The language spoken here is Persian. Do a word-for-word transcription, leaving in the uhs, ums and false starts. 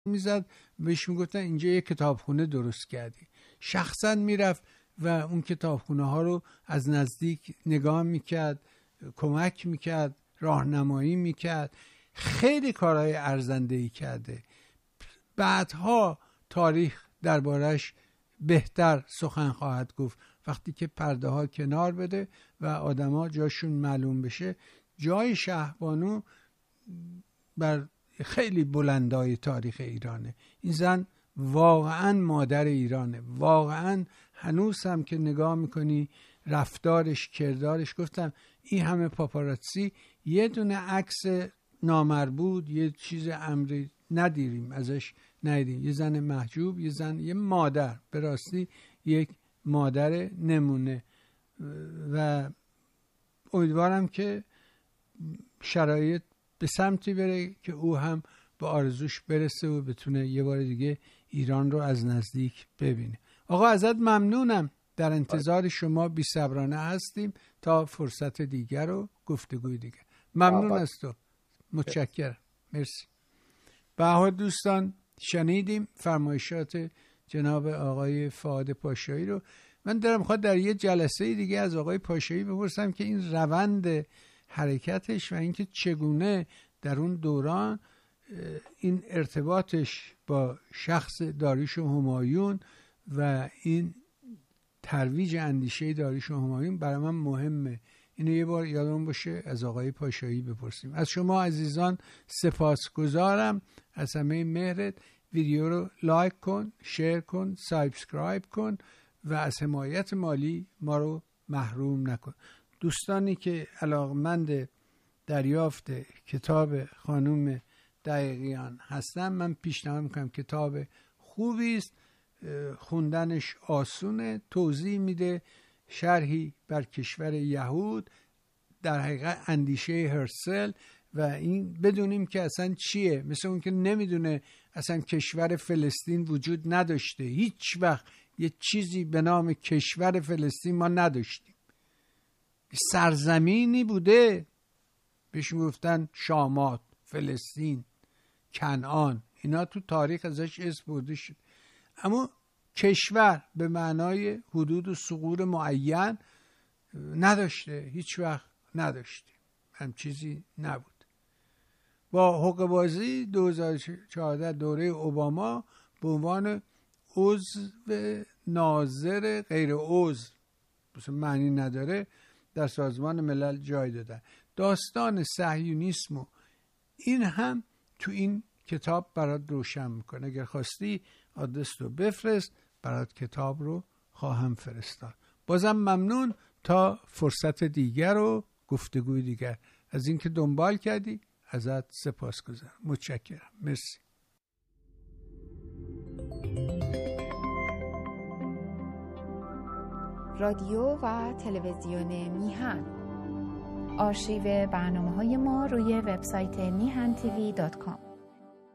میزد، بهش میگفتن اینجا یه کتابخونه درست کردی. شخصا میرفت و اون کتابخونه ها رو از نزدیک نگاه میکرد، کمک میکرد، راهنمایی میکرد. خیلی کارهای ارزنده‌ای کرده. بعدها تاریخ دربارش بهتر سخن خواهد گفت وقتی که پرده ها کنار بده و آدما جاشون معلوم بشه. جای شهبانو بر خیلی بلندای تاریخ ایرانه. این زن واقعا مادر ایرانه. واقعا هنوز هم که نگاه میکنی رفتارش، کردارش، گفتم این همه پاپاراتسی، یه دونه عکس نامربوط، یه چیز امری ندیریم ازش، ندیدیم. یه زن محجوب، یه زن، یه مادر، به راستی یک مادر نمونه. و امیدوارم که شرایط به سمتی بره که او هم به آرزوش برسه و بتونه یه بار دیگه ایران رو از نزدیک ببینه. آقا ازت ممنونم. در انتظار شما بی صبرانه هستیم تا فرصت دیگر و گفتگوی دیگر. ممنون از تو. متشکرم. مرسی. بها دوستان، شنیدیم فرمایشات جناب آقای فؤاد پاشایی رو. من دارم میخواد در یه جلسه دیگه از آقای پاشایی بپرسم که این روند حرکتش و اینکه چگونه در اون دوران این ارتباطش با شخص داریوش همایون و این ترویج اندیشه داریوش همایون برای من مهمه. اینو یه بار یادمون باشه از آقای پاشایی بپرسیم. از شما عزیزان سپاسگزارم از همه مهرت. ویدیو رو لایک کن، شیر کن، سابسکرایب کن و از حمایت مالی ما رو محروم نکن. دوستانی که علاقمند دریافت کتاب خانم دقیقیان هستن، من پیشنهاد میکنم. کتاب خوبی است، خوندنش آسونه، توضیح میده، شرحی بر کشور یهود، در حقیقت اندیشه هرسل. و این بدونیم که اصلا چیه، مثل اون که نمیدونه اصلا کشور فلسطین وجود نداشته. هیچ وقت یه چیزی به نام کشور فلسطین ما نداشتیم. سرزمینی بوده بهش میگفتن شامات، فلسطین، کنعان، اینا تو تاریخ ازش اسم برده شد. اما کشور به معنای حدود و ثغور معین نداشته، هیچ وقت نداشته. هم چیزی نبود. با حقوق بازی دو هزار و چهارده دوره اوباما به عنوان عضو ناظر غیر عضو، مثلا معنی نداره، در سازمان ملل جای دادن. داستان صهیونیسم و این هم تو این کتاب برات روشن میکنه. اگر خواستی آدرس رو بفرست، برات کتاب رو خواهم فرستاد. بازم ممنون. تا فرصت دیگر و گفتگوی دیگر. از اینکه دنبال کردی ازت سپاسگزارم. متشکرم. مرسی. رادیو و تلویزیون میهن. آرشیو برنامه‌های ما روی وبسایت میهن تیوی دات کام.